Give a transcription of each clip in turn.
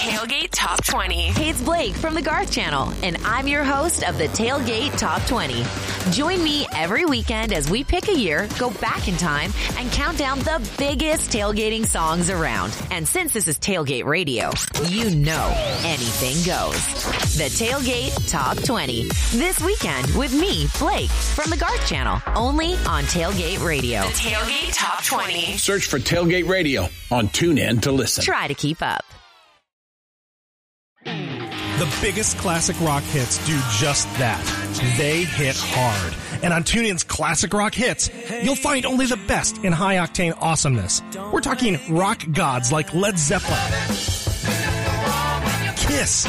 Tailgate Top 20. Hey, it's Blake from the Garth Channel, and I'm your host of the Tailgate Top 20. Join me every weekend as we pick a year, go back in time, and count down the biggest tailgating songs around. And since this is Tailgate Radio, you know anything goes. The Tailgate Top 20. This weekend with me, Blake, from the Garth Channel, only on Tailgate Radio. The Tailgate Top 20. Search for Tailgate Radio on TuneIn to listen. Try to keep up. The biggest classic rock hits do just that. They hit hard. And on TuneIn's Classic Rock Hits, you'll find only the best in high-octane awesomeness. We're talking rock gods like Led Zeppelin, Kiss,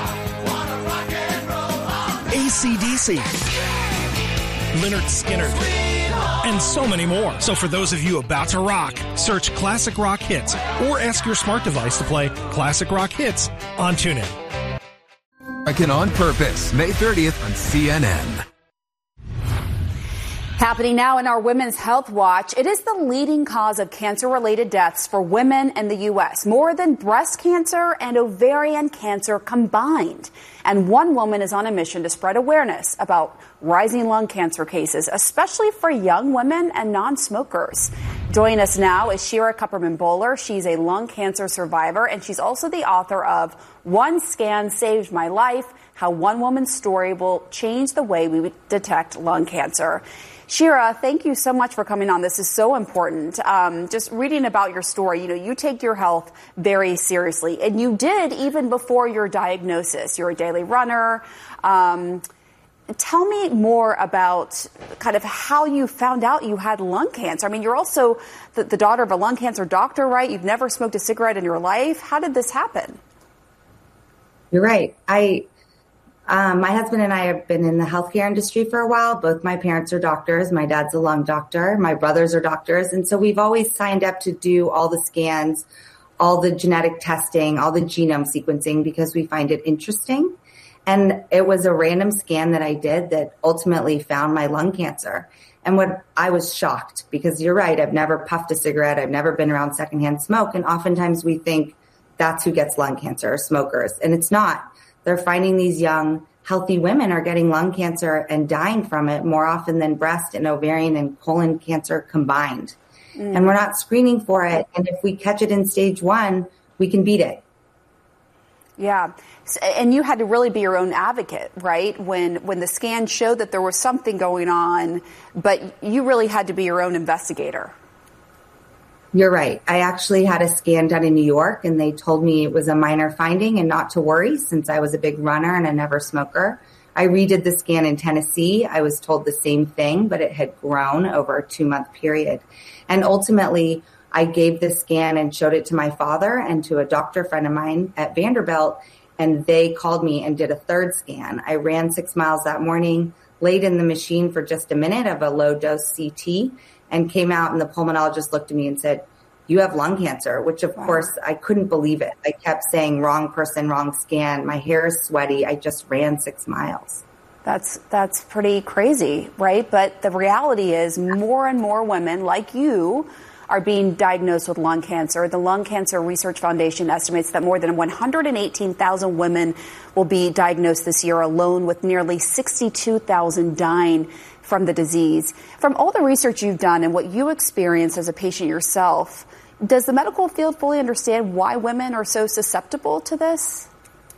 AC/DC, Lynyrd Skynyrd, and so many more. So for those of you about to rock, search Classic Rock Hits or ask your smart device to play Classic Rock Hits on TuneIn. American on Purpose, May 30th on CNN. Happening now in our Women's Health Watch, it is the leading cause of cancer-related deaths for women in the U.S., more than breast cancer and ovarian cancer combined. And one woman is on a mission to spread awareness about rising lung cancer cases, especially for young women and non-smokers. Joining us now is Shira Kupperman-Bowler. She's a lung cancer survivor, and she's also the author of One Scan Saved My Life, How One Woman's Story Will Change the Way We Detect Lung Cancer. Shira, thank you so much for coming on. This is so important. Just reading about your story, you take your health very seriously, and you did even before your diagnosis. You're a daily runner. Tell me more about kind of how you found out you had lung cancer. I mean, you're also the daughter of a lung cancer doctor, right? You've never smoked a cigarette in your life. How did this happen? You're right. My husband and I have been in the healthcare industry for a while. Both my parents are doctors. My dad's a lung doctor. My brothers are doctors. And so we've always signed up to do all the scans, all the genetic testing, all the genome sequencing because we find it interesting. And it was a random scan that I did that ultimately found my lung cancer. And I was shocked because you're right. I've never puffed a cigarette. I've never been around secondhand smoke. And oftentimes we think that's who gets lung cancer, or smokers. And it's not. They're finding these young, healthy women are getting lung cancer and dying from it more often than breast and ovarian and colon cancer combined. And we're not screening for it. And if we catch it in stage 1, we can beat it. Yeah. And you had to really be your own advocate, right? When the scan showed that there was something going on, but you really had to be your own investigator. You're right. I actually had a scan done in New York, and they told me it was a minor finding and not to worry since I was a big runner and a never smoker. I redid the scan in Tennessee. I was told the same thing, but it had grown over a 2-month period. And ultimately, I gave the scan and showed it to my father and to a doctor friend of mine at Vanderbilt, and they called me and did a third scan. I ran 6 miles that morning, laid in the machine for just a minute of a low-dose CT, and came out, and the pulmonologist looked at me and said, "You have lung cancer," which of course I couldn't believe it. I kept saying, "Wrong person, wrong scan. My hair is sweaty. I just ran 6 miles." That's pretty crazy, right? But the reality is more and more women like you are being diagnosed with lung cancer. The Lung Cancer Research Foundation estimates that more than 118,000 women will be diagnosed this year alone, with nearly 62,000 dying from the disease. From all the research you've done and what you experienced as a patient yourself, does the medical field fully understand why women are so susceptible to this?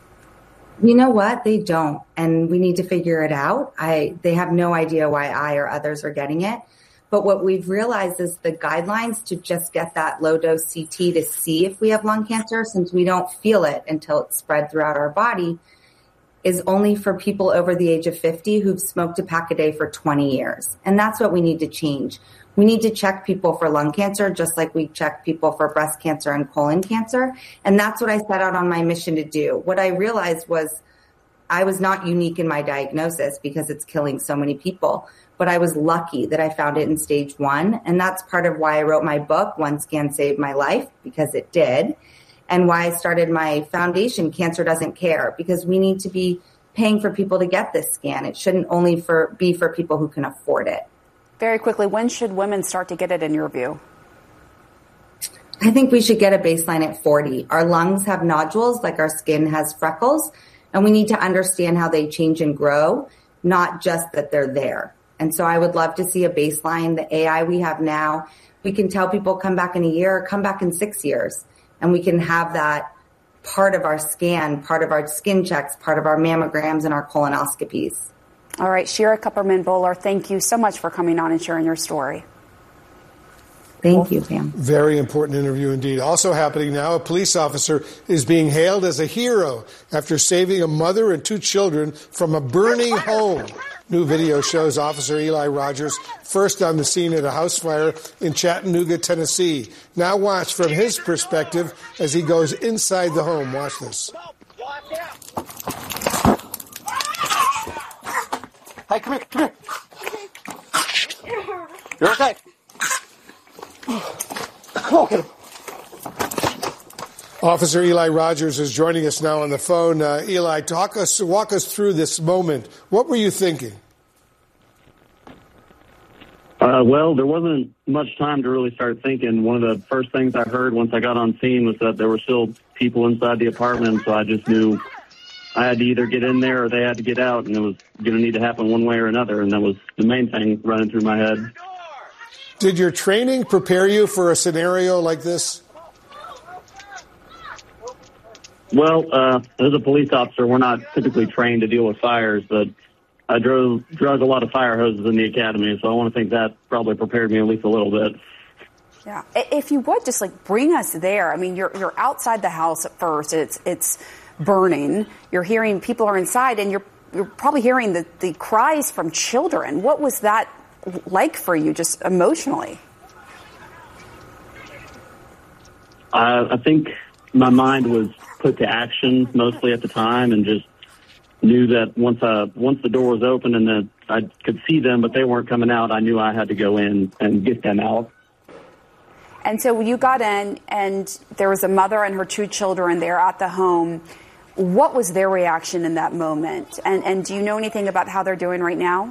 You know what? They don't. And we need to figure it out. They have no idea why I or others are getting it. But what we've realized is the guidelines to just get that low dose CT to see if we have lung cancer, since we don't feel it until it's spread throughout our body, is only for people over the age of 50 who've smoked a pack a day for 20 years. And that's what we need to change. We need to check people for lung cancer just like we check people for breast cancer and colon cancer. And that's what I set out on my mission to do. What I realized was I was not unique in my diagnosis because it's killing so many people, but I was lucky that I found it in stage 1. And that's part of why I wrote my book, One Scan Saved My Life, because it did. And why I started my foundation, Cancer Doesn't Care, because we need to be paying for people to get this scan. It shouldn't only be for people who can afford it. Very quickly, when should women start to get it in your view? I think we should get a baseline at 40. Our lungs have nodules like our skin has freckles, and we need to understand how they change and grow, not just that they're there. And so I would love to see a baseline. The AI we have now, we can tell people come back in a year, come back in 6 years, and we can have that part of our scan, part of our skin checks, part of our mammograms and our colonoscopies. All right, Shira Kupperman Bowler, thank you so much for coming on and sharing your story. Thank you, Pam. Very important interview indeed. Also happening now, a police officer is being hailed as a hero after saving a mother and 2 children from a burning home. New video shows Officer Eli Rogers first on the scene at a house fire in Chattanooga, Tennessee. Now watch from his perspective as he goes inside the home. Watch this. Hey, come here. You're okay. Okay. Officer Eli Rogers is joining us now on the phone. Eli, walk us through this moment. What were you thinking? Well, there wasn't much time to really start thinking. One of the first things I heard once I got on scene was that there were still people inside the apartment, so I just knew I had to either get in there or they had to get out, and it was going to need to happen one way or another, and that was the main thing running through my head. Did your training prepare you for a scenario like this? Well, as a police officer, we're not typically trained to deal with fires, but I drug a lot of fire hoses in the academy, so I want to think that probably prepared me at least a little bit. Yeah, if you would just bring us there. I mean, you're outside the house at first. It's burning. You're hearing people are inside, and you're probably hearing the cries from children. What was that like for you, just emotionally? I think my mind was put to action mostly at the time, and just knew that once the door was open and that I could see them, but they weren't coming out, I knew I had to go in and get them out. And so when you got in and there was a mother and her 2 children there at the home, what was their reaction in that moment? And do you know anything about how they're doing right now?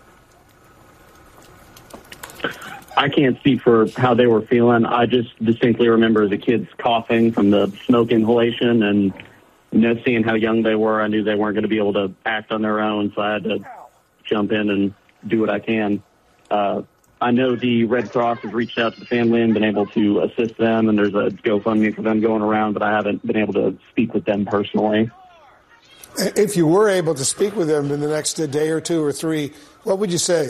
I can't speak for how they were feeling. I just distinctly remember the kids coughing from the smoke inhalation, and seeing how young they were, I knew they weren't going to be able to act on their own, so I had to jump in and do what I can. I know the Red Cross has reached out to the family and been able to assist them, and there's a GoFundMe for them going around, but I haven't been able to speak with them personally. If you were able to speak with them in the next day or 2 or 3, what would you say?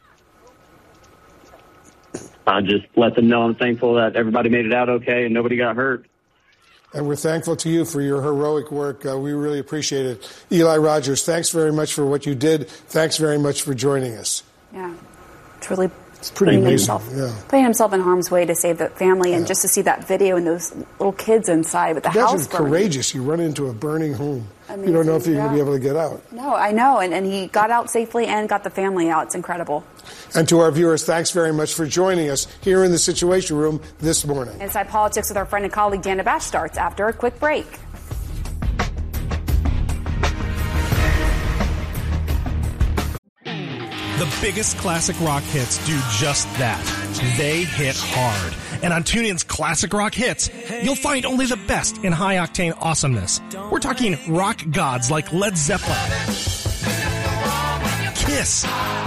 I just let them know I'm thankful that everybody made it out okay and nobody got hurt. And we're thankful to you for your heroic work. We really appreciate it. Eli Rogers, thanks very much for what you did. Thanks very much for joining us. Yeah, it's really pretty amazing. Putting himself in harm's way to save the family, and just to see that video and those little kids inside with the house burning. Courageous. You run into a burning home. Amazing. You don't know if you're going to be able to get out. No, I know. And he got out safely and got the family out. It's incredible. And to our viewers, thanks very much for joining us here in the Situation Room this morning. Inside Politics with our friend and colleague Dana Bash starts after a quick break. The biggest classic rock hits do just that. They hit hard. And on TuneIn's Classic Rock Hits, you'll find only the best in high-octane awesomeness. We're talking rock gods like Led Zeppelin, Kiss,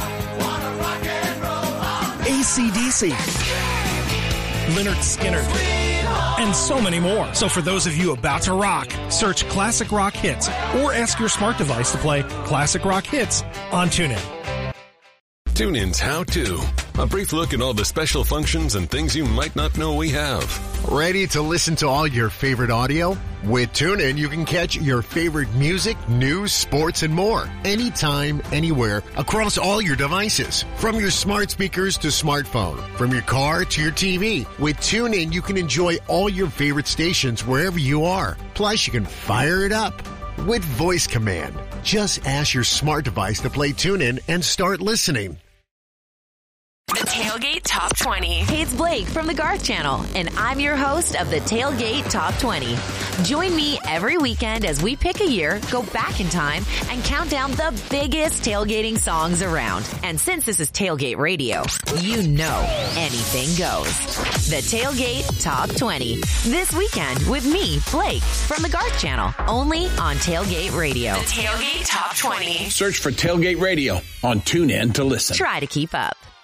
AC/DC, Lynyrd Skynyrd, and so many more. So for those of you about to rock, search Classic Rock Hits or ask your smart device to play Classic Rock Hits on TuneIn. TuneIn's How To. A brief look at all the special functions and things you might not know we have. Ready to listen to all your favorite audio? With TuneIn, you can catch your favorite music, news, sports, and more. Anytime, anywhere, across all your devices. From your smart speakers to smartphone. From your car to your TV. With TuneIn, you can enjoy all your favorite stations wherever you are. Plus, you can fire it up with voice command. Just ask your smart device to play TuneIn and start listening. The Tailgate Top 20. Hey, it's Blake from the Garth Channel, and I'm your host of the Tailgate Top 20. Join me every weekend as we pick a year, go back in time, and count down the biggest tailgating songs around. And since this is Tailgate Radio, you know anything goes. The Tailgate Top 20. This weekend with me, Blake, from the Garth Channel, only on Tailgate Radio. The Tailgate Top 20. Search for Tailgate Radio on TuneIn to listen. Try to keep up.